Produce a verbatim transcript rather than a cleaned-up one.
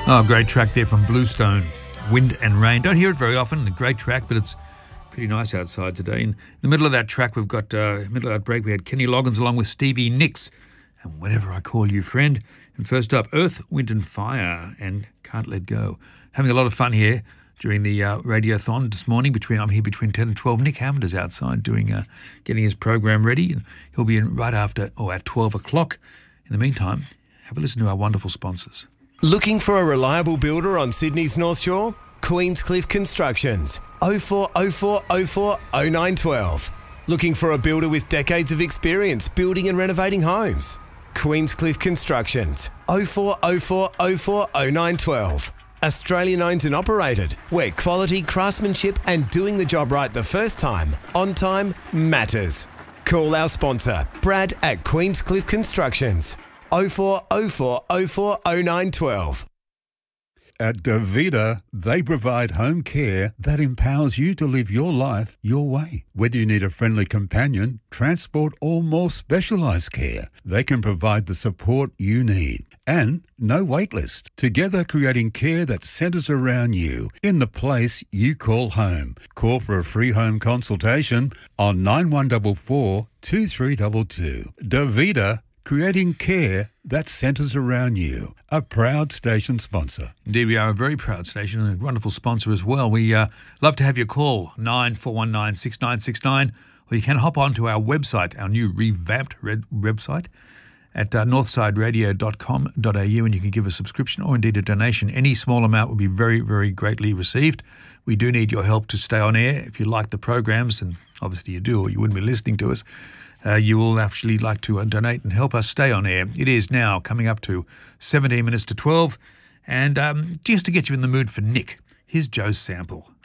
Oh, great track there from Bluestone, Wind and Rain. Don't hear it very often, a great track, but it's pretty nice outside today. In the middle of that track, we've got, uh, middle of that break, we had Kenny Loggins along with Stevie Nicks, and Whenever I Call You Friend. And first up, Earth, Wind and Fire, and Can't Let Go. Having a lot of fun here during the uh, Radiothon this morning. Between I'm here between ten and twelve. Nick Hammond is outside doing, uh, getting his program ready, and he'll be in right after, or at twelve o'clock. In the meantime, have a listen to our wonderful sponsors. Looking for a reliable builder on Sydney's North Shore? Queenscliff Constructions, oh four oh four oh four oh nine one two. Looking for a builder with decades of experience building and renovating homes? Queenscliff Constructions, oh four oh four oh four oh nine one two. Australian owned and operated, where quality, craftsmanship and doing the job right the first time, on time, matters. Call our sponsor, Brad at Queenscliff Constructions, oh four oh four oh four oh nine one two. At Davida, they provide home care that empowers you to live your life your way. Whether you need a friendly companion, transport or more specialised care, they can provide the support you need. And no wait list. Together creating care that centres around you in the place you call home. Call for a free home consultation on nine one four four two three two two. Davida, creating care that centres around you. A proud station sponsor. Indeed, we are a very proud station and a wonderful sponsor as well. We uh, love to have your call, nine four one nine six nine six nine, or you can hop on to our website, our new revamped red website, at uh, northside radio dot com dot a u, and you can give a subscription or indeed a donation. Any small amount would be very, very greatly received. We do need your help to stay on air. If you like the programs, and obviously you do, or you wouldn't be listening to us, Uh, you will actually like to uh, donate and help us stay on air. It is now coming up to seventeen minutes to twelve. And um, just to get you in the mood for Nick, here's Joe's sample